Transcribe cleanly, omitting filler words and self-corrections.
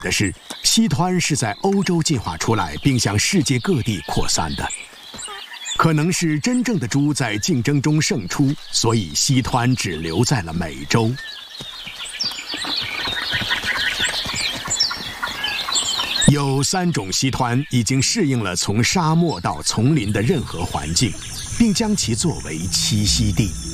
的是，西湍是在欧洲进化出来，并向世界各地扩散的。可能是真正的猪在竞争中胜出，所以西湍只留在了美洲。有3种西湍已经适应了从沙漠到丛林的任何环境，并将其作为栖息地。